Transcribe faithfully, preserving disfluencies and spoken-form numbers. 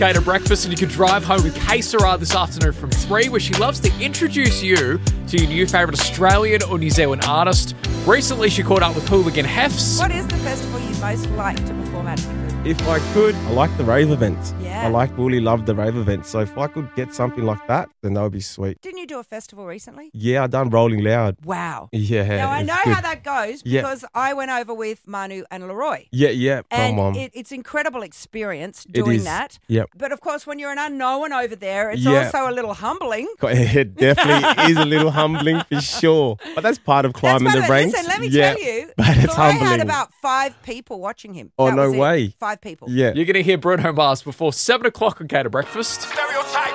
Gator Breakfast, and you can drive home with Kay Sarah this afternoon from three, where she loves to introduce you to your new favourite Australian or New Zealand artist. Recently, she caught up with Hooligan Hefts. What is the festival you most like to perform at? If I could, I like the rave events. Yeah. I like, really love the rave events. So if I could get something like that, then that would be sweet. Didn't you do a festival recently? Yeah, I done Rolling Loud. Wow. Yeah. Now, I it's know good. how that goes Yeah. because I went over with Manu and Leroy. Yeah, yeah. And Come on. it, it's incredible experience It doing is. that. Yep. But of course, when you're an unknown over there, it's Yeah. also a little humbling. It definitely is a little humbling for sure. But that's part of climbing That's the part of it. ranks. Listen, let me yeah. tell you, But it's Leroy humbling. had about five people watching him. Oh, That no was it. way. Five people. Yeah. You're going to hear Bruno Mars before seven o'clock on Gator Breakfast.